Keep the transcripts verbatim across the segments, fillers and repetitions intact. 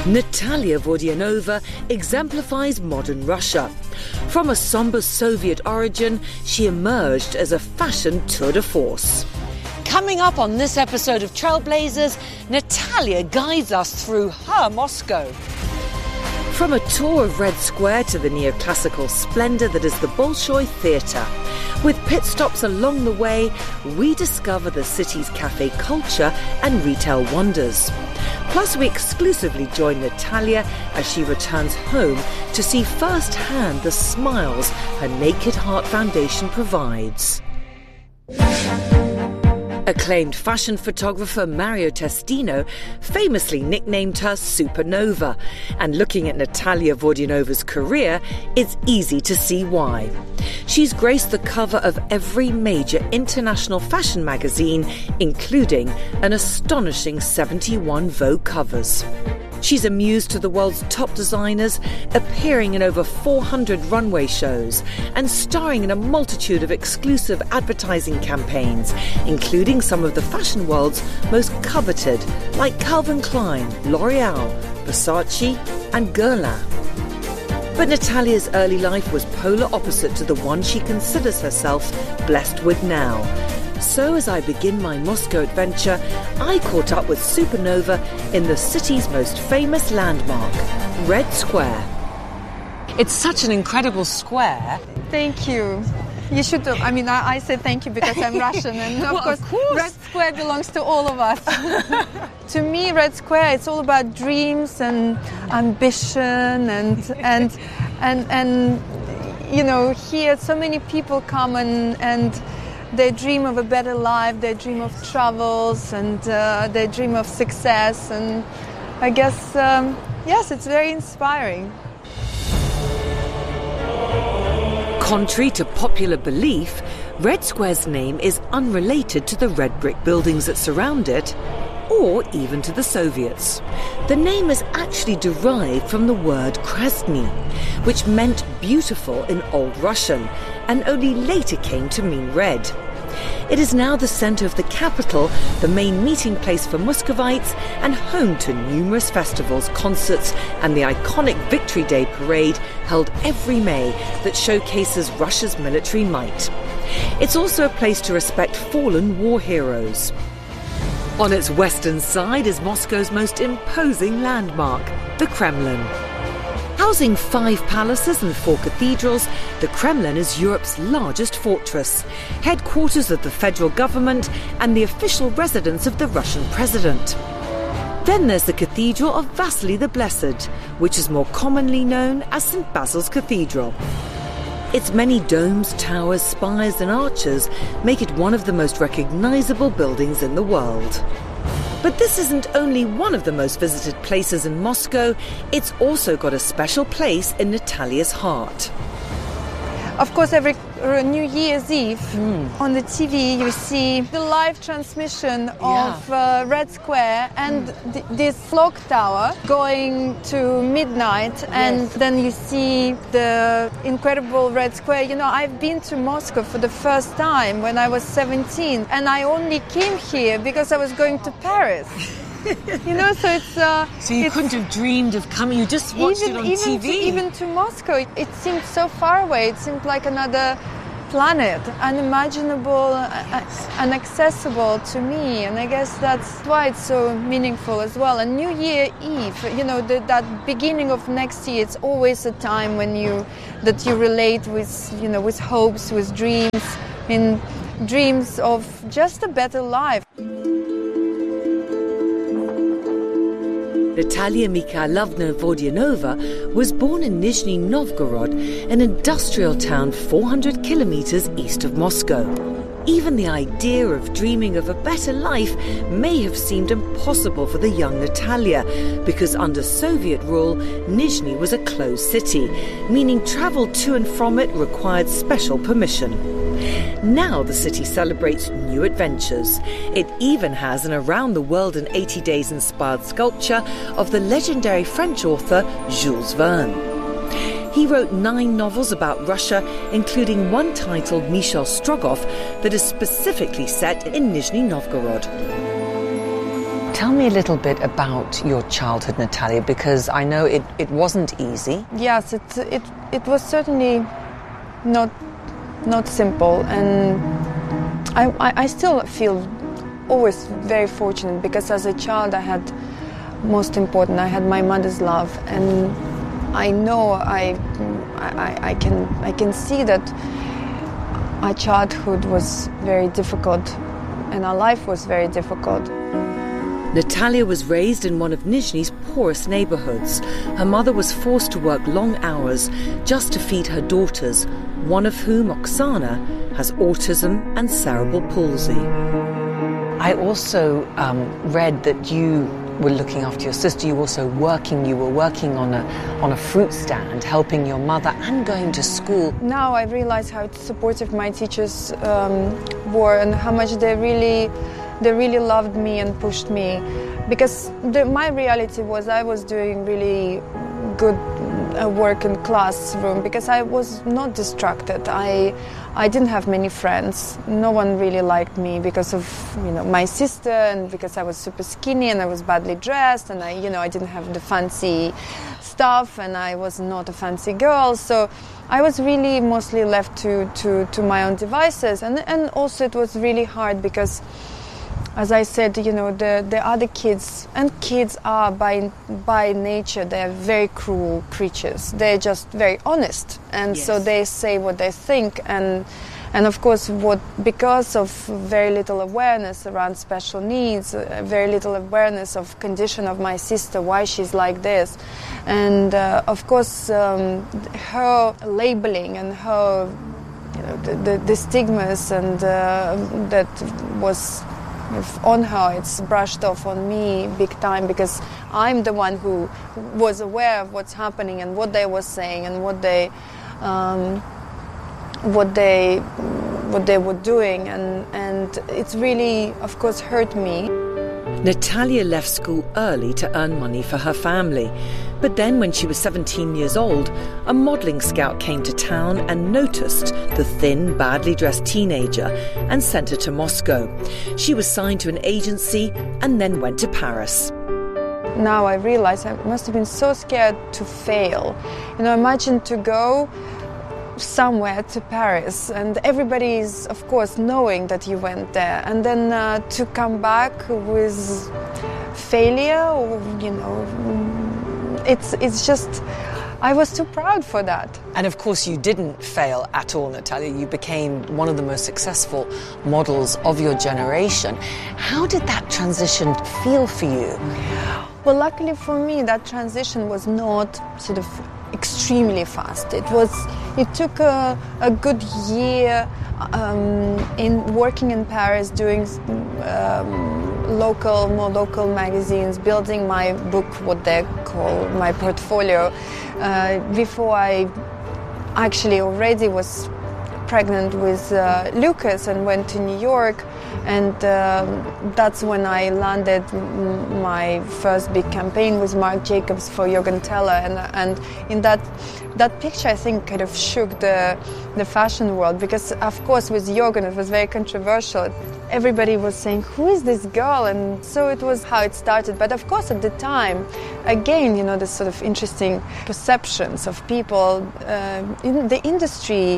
Natalia Vodianova exemplifies modern Russia. From a somber Soviet origin, she emerged as a fashion tour de force. Coming up on this episode of Trailblazers, Natalia guides us through her Moscow. From a tour of Red Square to the neoclassical splendour that is the Bolshoi Theatre. With pit stops along the way, we discover the city's cafe culture and retail wonders. Plus, we exclusively join Natalia as she returns home to see firsthand the smiles her Naked Heart Foundation provides. Acclaimed fashion photographer Mario Testino famously nicknamed her Supernova, and looking at Natalia Vodianova's career, it's easy to see why. She's graced the cover of every major international fashion magazine, including an astonishing seventy-one Vogue covers. She's a muse to the world's top designers, appearing in over four hundred runway shows and starring in a multitude of exclusive advertising campaigns, including some of the fashion world's most coveted, like Calvin Klein, L'Oreal, Versace and Guerlain. But Natalia's early life was polar opposite to the one she considers herself blessed with now. So as I begin my Moscow adventure, I caught up with Supernova in the city's most famous landmark, Red Square. It's such an incredible square. Thank you. You should, I mean, I, I say thank you because I'm Russian, and of, well, course, of course, Red Square belongs to all of us. To me, Red Square, it's all about dreams and ambition, and and and and you know, here so many people come and and they dream of a better life, they dream of travels, and uh, they dream of success, and I guess um, yes, it's very inspiring. Contrary to popular belief, Red Square's name is unrelated to the red brick buildings that surround it, or even to the Soviets. The name is actually derived from the word Krasny, which meant beautiful in Old Russian, and only later came to mean red. It is now the centre of the capital, the main meeting place for Muscovites, and home to numerous festivals, concerts, and the iconic Victory Day parade held every May that showcases Russia's military might. It's also a place to respect fallen war heroes. On its western side is Moscow's most imposing landmark, the Kremlin. Housing five palaces and four cathedrals, the Kremlin is Europe's largest fortress, headquarters of the federal government and the official residence of the Russian president. Then there's the Cathedral of Vasily the Blessed, which is more commonly known as Saint Basil's Cathedral. Its many domes, towers, spires and arches make it one of the most recognizable buildings in the world. But this isn't only one of the most visited places in Moscow, it's also got a special place in Natalia's heart. Of course, every New Year's Eve mm. on the T V you see the live transmission yeah. of uh, Red Square and mm. th- this clock tower going to midnight, yes. And then you see the incredible Red Square. You know, I've been to Moscow for the first time when I was seventeen, and I only came here because I was going to Paris. You know, so it's... Uh, so you it's, couldn't have dreamed of coming, you just watched even, it on even T V? To, even to Moscow, it, it seemed so far away, it seemed like another planet, unimaginable, yes. uh, inaccessible to me, and I guess that's why it's so meaningful as well. And New Year Eve, you know, the, that beginning of next year, it's always a time when you, that you relate with, you know, with hopes, with dreams, in dreams of just a better life. Natalia Mikhailovna Vodianova was born in Nizhny Novgorod, an industrial town four hundred kilometers east of Moscow. Even the idea of dreaming of a better life may have seemed impossible for the young Natalia, because under Soviet rule, Nizhny was a closed city, meaning travel to and from it required special permission. Now the city celebrates new adventures. It even has an Around the World in eighty days inspired sculpture of the legendary French author Jules Verne. He wrote nine novels about Russia, including one titled Michel Strogoff that is specifically set in Nizhny Novgorod. Tell me a little bit about your childhood, Natalia, because I know it, it wasn't easy. Yes, it, it, it was certainly not, not simple, and I, I, I still feel always very fortunate, because as a child I had, most important, I had my mother's love, and I know I, I, I can I can see that our childhood was very difficult and our life was very difficult. Natalia was raised in one of Nizhny's poorest neighbourhoods. Her mother was forced to work long hours just to feed her daughters, one of whom, Oksana, has autism and cerebral palsy. I also um, read that you were looking after your sister. You were also working. You were working on a on a fruit stand, helping your mother, and going to school. Now I realize how supportive my teachers um, were, and how much they really they really loved me and pushed me. Because the, my reality was I was doing really good uh, work in classroom, because I was not distracted. I I didn't have many friends. No one really liked me because of, you know, my sister, and because I was super skinny and I was badly dressed, and I, you know, I didn't have the fancy stuff, and I was not a fancy girl. So I was really mostly left to, to, to my own devices. And, and also it was really hard because, as I said, you know, the, the other kids, and kids are by by nature, they're very cruel creatures. They're just very honest, and yes. So they say what they think, and and of course, what because of very little awareness around special needs, uh, very little awareness of condition of my sister, why she's like this, and uh, of course, um, her labeling and her, you know, the the, the stigmas and uh, that was. If on her, it's brushed off on me big time, because I'm the one who was aware of what's happening and what they were saying and what they, um, what they, what they were doing, and and it's really, of course, hurt me. Natalia left school early to earn money for her family. But then when she was seventeen years old, a modelling scout came to town and noticed the thin, badly dressed teenager and sent her to Moscow. She was signed to an agency and then went to Paris. Now I realize I must have been so scared to fail. You know, imagine to go somewhere to Paris and everybody is, of course, knowing that you went there, and then uh, to come back with failure, or, you know, it's it's just, I was too proud for that. And of course you didn't fail at all, Natalia. You became one of the most successful models of your generation. How did that transition feel for you? Well, luckily for me, that transition was not sort of extremely fast. It was. It took a, a good year um, in working in Paris, doing um, local, more local magazines, building my book, what they call my portfolio, uh, before I actually already was pregnant with uh, Lucas and went to New York. And um, that's when I landed my first big campaign with Marc Jacobs for Jürgen Teller, and and in that that picture I think kind of shook the the fashion world, because of course with Jürgen it was very controversial. Everybody was saying, who is this girl? And so it was how it started. But of course at the time, again, you know, the sort of interesting perceptions of people uh, in the industry.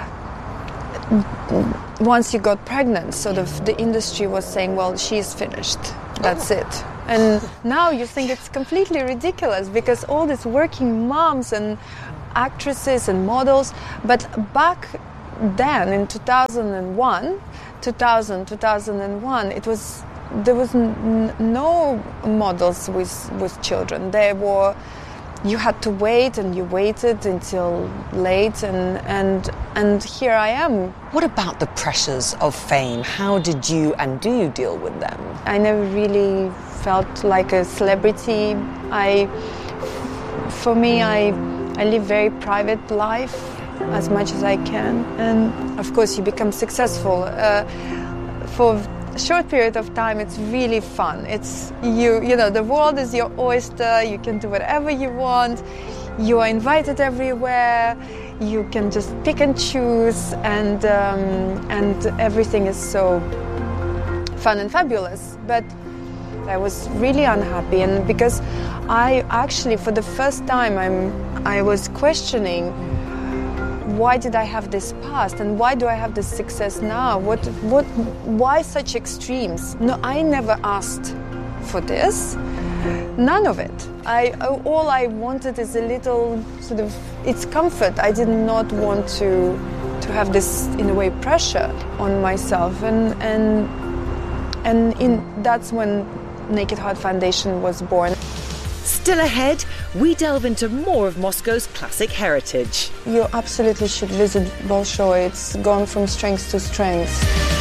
Once you got pregnant, sort of the industry was saying, well, she's finished, that's it. And now you think it's completely ridiculous, because all these working moms and actresses and models, but back then in two thousand one, two thousand, two thousand one, it was, there was n- no models with, with children. There were, you had to wait, and you waited until late, and and and here I am. What about the pressures of fame? How did you and do you deal with them? I never really felt like a celebrity. I, for me, I I live very private life as much as I can, and of course you become successful. Uh, for a short period of time, it's really fun. It's you, you know, the world is your oyster. You can do whatever you want. You are invited everywhere. You can just pick and choose, and um, and everything is so fun and fabulous. But I was really unhappy, and because I actually, for the first time, I'm, I was questioning, why did I have this past, and why do I have this success now? What, what, why such extremes? No, I never asked for this. None of it. I, all I wanted is a little sort of, it's comfort. I did not want to, to have this, in a way, pressure on myself, and and and in, that's when Naked Heart Foundation was born. Still ahead, we delve into more of Moscow's classic heritage. You absolutely should visit Bolshoi. It's gone from strength to strength.